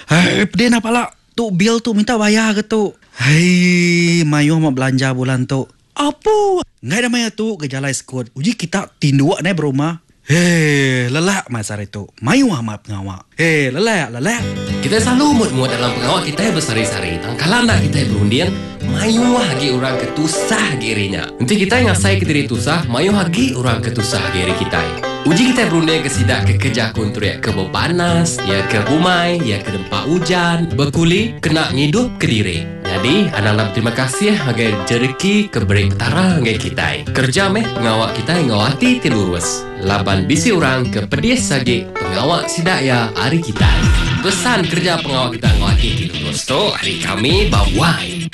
Pedih nak pala. Tu bil tu minta bayar ke tu? Hei, mayu mau belanja bulan tu. Apa? Ngai dah maya tu ke jalan skot. Uji kita tindua naik berumah. Hei, lelak masa itu. Mayu amat pengawak. Hei, lelak. Kita selalu muat-muat dalam pengawak kita bersari-sari. Tangkalan nak kita berundian, mayu hagi orang ketusah girinya. Nanti kita ngasai ke diri tusah, mayu hagi orang ketusah giri kita. Uji kita berundian ke sidak ke kerja kuntur ya ke panas, ya ke bumai, ya ke tempat hujan, berkuli, kena ngidup ke diri. Jadi, anak-anak terima kasih agai jeriki ke beri petara agai kita. Kerja pengawak kita ngawati tilurus. Laban bisi orang ke pedis sagi pengawak sidak ya hari kita. Pesan kerja pengawak kita ngawati tilurus tu hari kami bawai.